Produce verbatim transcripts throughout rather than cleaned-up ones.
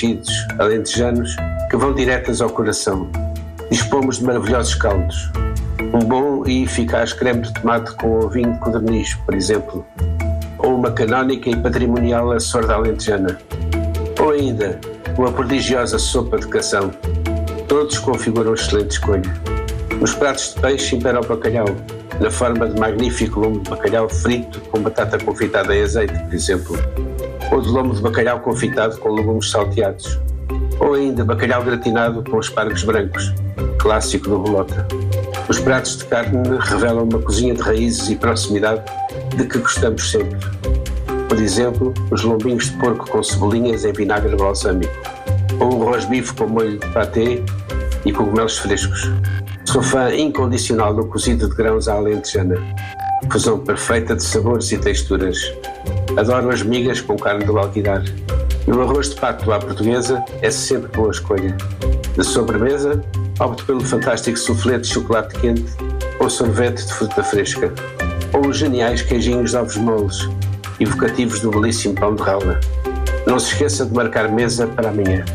recém-nascidos alentejanos que vão diretas ao coração. Dispomos de maravilhosos caldos. Um bom e eficaz creme de tomate com ovinho de codorniz, por exemplo. Ou uma canónica e patrimonial açorda alentejana. Ou ainda, uma prodigiosa sopa de cação. Todos configuram excelente escolha. Nos pratos de peixe impera o bacalhau, na forma de magnífico lombo de bacalhau frito com batata confitada em azeite, por exemplo. Ou de lombo de bacalhau confitado com legumes salteados. Ou ainda bacalhau gratinado com espargos brancos, clássico do Bolota. Os pratos de carne revelam uma cozinha de raízes e proximidade de que gostamos sempre. Por exemplo, os lombinhos de porco com cebolinhas em vinagre balsâmico, ou o rosbife com molho de patê e cogumelos frescos. Sou fã incondicional do cozido de grãos à alentejana, fusão perfeita de sabores e texturas. Adoro as migas com carne do alguidar. E o arroz de pato à portuguesa é sempre boa escolha. De sobremesa, opto pelo fantástico soufflé de chocolate quente ou sorvete de fruta fresca. Ou os geniais queijinhos de ovos moles, evocativos do belíssimo pão de rala. Não se esqueça de marcar mesa para amanhã.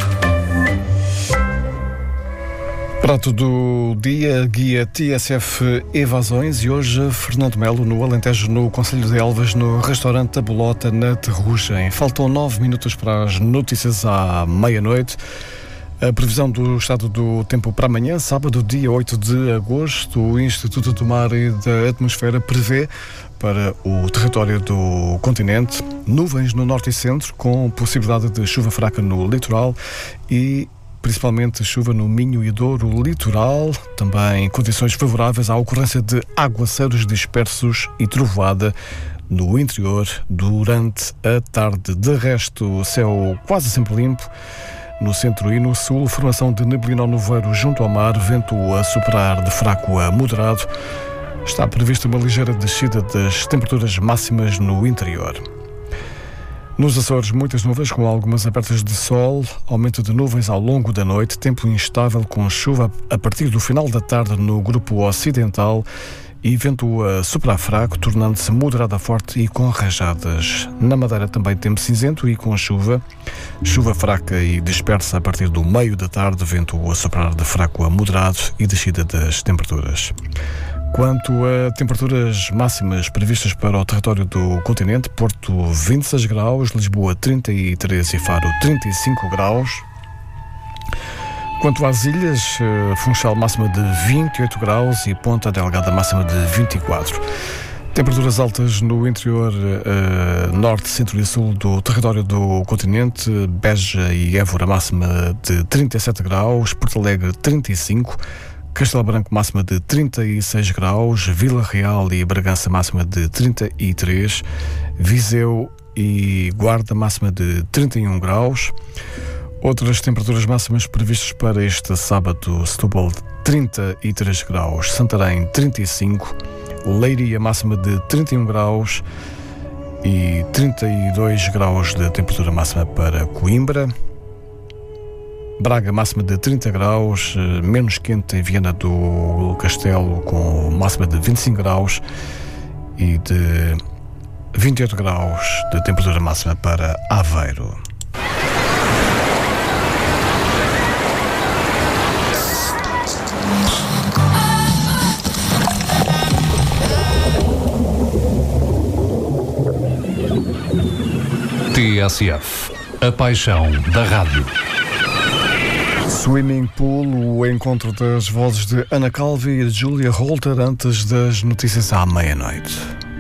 Prato do dia, guia T S F Evasões, e hoje Fernando Melo no Alentejo, no Concelho de Elvas, no restaurante A Bolota, na Terrugem. Faltam nove minutos para as notícias à meia-noite. A previsão do estado do tempo para amanhã, sábado, dia oito de agosto, o Instituto do Mar e da Atmosfera prevê para o território do continente nuvens no norte e centro, com possibilidade de chuva fraca no litoral e principalmente chuva no Minho e Douro litoral, também condições favoráveis à ocorrência de aguaceiros dispersos e trovoada no interior durante a tarde. De resto, céu quase sempre limpo no centro e no sul, formação de neblina ao nevoeiro junto ao mar, vento a superar de fraco a moderado. Está prevista uma ligeira descida das temperaturas máximas no interior. Nos Açores, muitas nuvens com algumas abertas de sol, aumento de nuvens ao longo da noite, tempo instável com chuva a partir do final da tarde no grupo ocidental e vento a soprar fraco, tornando-se moderado a forte e com rajadas. Na Madeira também tempo cinzento e com chuva, chuva fraca e dispersa a partir do meio da tarde, vento a soprar de fraco a moderado e descida das temperaturas. Quanto a temperaturas máximas previstas para o território do continente, Porto vinte e seis graus, Lisboa trinta e três e Faro trinta e cinco graus. Quanto às ilhas, Funchal máxima de vinte e oito graus e Ponta Delgada máxima de vinte e quatro. Temperaturas altas no interior uh, norte, centro e sul do território do continente, Beja e Évora máxima de trinta e sete graus, Porto Alegre trinta e cinco, Castelo Branco máxima de trinta e seis graus, Vila Real e Bragança máxima de trinta e três, Viseu e Guarda máxima de trinta e um graus. Outras temperaturas máximas previstas para este sábado: Setúbal trinta e três graus, Santarém trinta e cinco, Leiria máxima de trinta e um graus e trinta e dois graus de temperatura máxima para Coimbra. Braga máxima de trinta graus, menos quente em Viana do Castelo com máxima de vinte e cinco graus e de vinte e oito graus de temperatura máxima para Aveiro. T S F, a paixão da rádio. Swimming Pool, o encontro das vozes de Ana Calvi e de Júlia Holter antes das notícias à meia-noite.